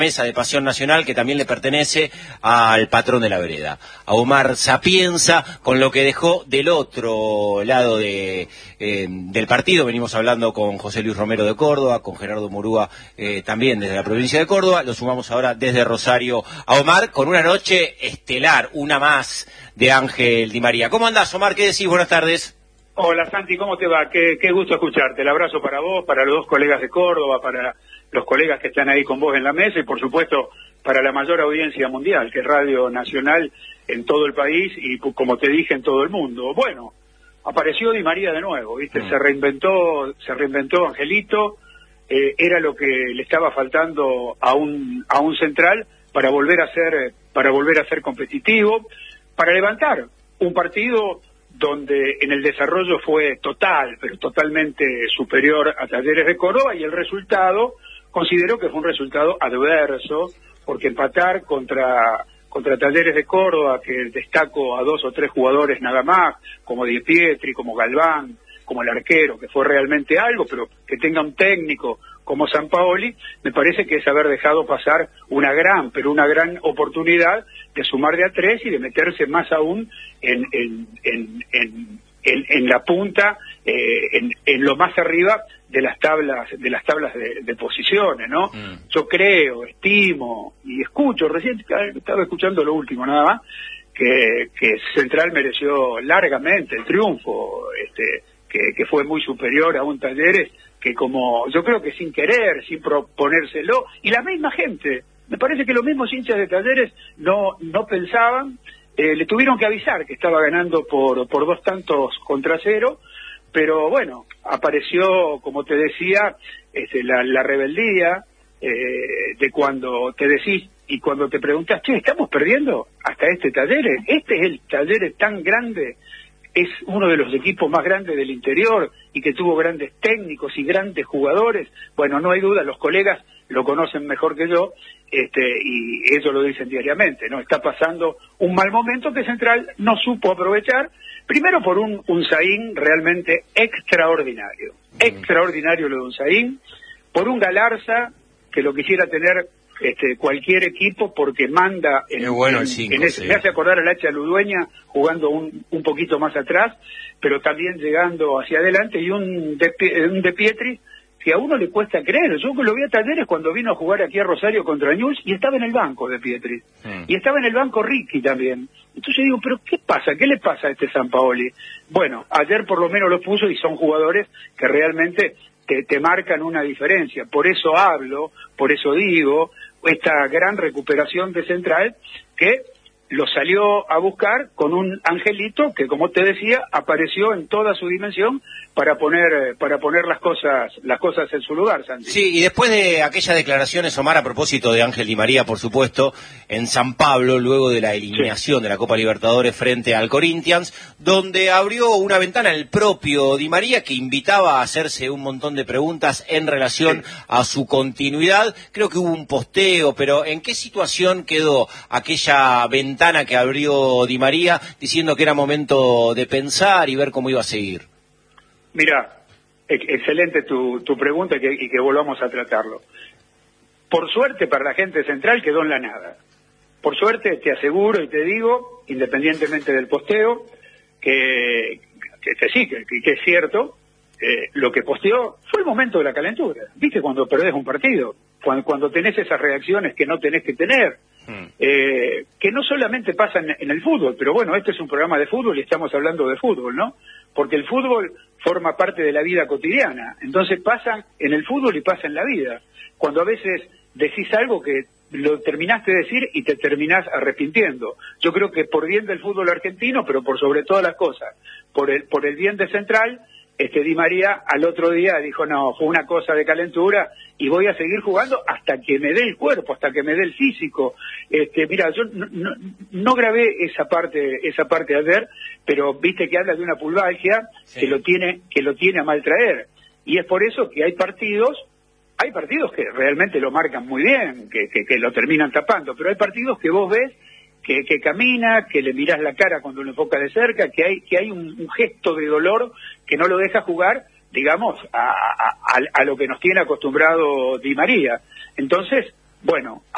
mesa de Pasión Nacional que también le pertenece al patrón de la vereda, a Omar Sapienza, con lo que dejó del otro lado del partido. Venimos hablando con José Luis Romero de Córdoba, con Gerardo Murúa también desde la provincia de Córdoba. Lo sumamos ahora desde Rosario a Omar con una noche estelar, una más de Ángel Di María. ¿Cómo andás, Omar? ¿Qué decís? Buenas tardes. Hola Santi, ¿cómo te va? Qué gusto escucharte. El abrazo para vos, para los dos colegas de Córdoba, para los colegas que están ahí con vos en la mesa y por supuesto para la mayor audiencia mundial, que es Radio Nacional en todo el país y como te dije en todo el mundo. Bueno, apareció Di María de nuevo, ¿viste? Se reinventó Angelito, era lo que le estaba faltando a un central para volver a ser competitivo, para levantar un partido donde en el desarrollo fue pero totalmente superior a Talleres de Córdoba, y el resultado, considero que fue un resultado adverso, porque empatar contra Talleres de Córdoba, que destaco a 2 o 3 jugadores nada más, como Di Pietri, como Galván, como el arquero, que fue realmente algo, pero que tenga un técnico como Sampaoli, me parece que es haber dejado pasar una gran oportunidad de sumar de a 3 y de meterse más aún en la punta, en lo más arriba de las tablas de posiciones, ¿no? Yo creo, estimo y escucho, recién estaba escuchando lo último nada más, que Central mereció largamente el triunfo, que fue muy superior a un Talleres que, como yo creo que sin querer, sin proponérselo, y la misma gente, me parece que los mismos hinchas de Talleres no pensaban, le tuvieron que avisar que estaba ganando por 2 tantos contra 0, pero bueno, apareció, como te decía, la rebeldía de cuando te decís y cuando te preguntas, che, ¿estamos perdiendo hasta este Talleres? Este es el Talleres tan grande, es uno de los equipos más grandes del interior y que tuvo grandes técnicos y grandes jugadores. Bueno, no hay duda, los colegas lo conocen mejor que yo, y ellos lo dicen diariamente, ¿no? Está pasando un mal momento que Central no supo aprovechar, primero por un Unzaín realmente extraordinario, extraordinario lo de Unzaín, por un Galarza que lo quisiera tener cualquier equipo porque manda me hace acordar al Hacha Ludueña jugando un poquito más atrás, pero también llegando hacia adelante, y un De Pietri que a uno le cuesta creer. Yo lo vi a Talleres cuando vino a jugar aquí a Rosario contra Newell's y estaba en el banco De Pietri, y estaba en el banco Ricky también. Entonces digo, pero ¿qué pasa? ¿Qué le pasa a este Sampaoli? Bueno, ayer por lo menos lo puso y son jugadores que realmente te marcan una diferencia. Por eso hablo, por eso digo, esta gran recuperación de Central que lo salió a buscar con un Angelito que, como te decía, apareció en toda su dimensión para poner las cosas en su lugar, Santi. Sí, y después de aquellas declaraciones, Omar, a propósito de Ángel Di María, por supuesto, en San Pablo, luego de la eliminación de la Copa Libertadores frente al Corinthians, donde abrió una ventana el propio Di María que invitaba a hacerse un montón de preguntas en relación a su continuidad. Creo que hubo un posteo, pero ¿en qué situación quedó aquella ventana que abrió Di María diciendo que era momento de pensar y ver cómo iba a seguir? Mira, excelente tu pregunta y que volvamos a tratarlo. Por suerte para la gente Central quedó en la nada. Por suerte te aseguro y te digo, independientemente del posteo, que es cierto, lo que posteó fue el momento de la calentura. ¿Viste cuando perdés un partido? Cuando tenés esas reacciones que no tenés que tener, que no solamente pasan en el fútbol, pero bueno, este es un programa de fútbol y estamos hablando de fútbol, ¿no? Porque el fútbol forma parte de la vida cotidiana, entonces pasa en el fútbol y pasa en la vida. Cuando a veces decís algo que lo terminaste de decir y te terminás arrepintiendo. Yo creo que por bien del fútbol argentino, pero por sobre todas las cosas, por el bien de Central, Di María al otro día dijo, no, fue una cosa de calentura y voy a seguir jugando hasta que me dé el cuerpo, hasta que me dé el físico. Mira, yo no grabé esa parte ayer, pero viste que habla de una pulvalgia que lo tiene a mal traer. Y es por eso que hay partidos que realmente lo marcan muy bien, que lo terminan tapando, pero hay partidos que vos ves que camina, que le mirás la cara cuando lo enfocas de cerca, que hay un gesto de dolor que no lo deja jugar, digamos, a lo que nos tiene acostumbrado Di María. Entonces, bueno,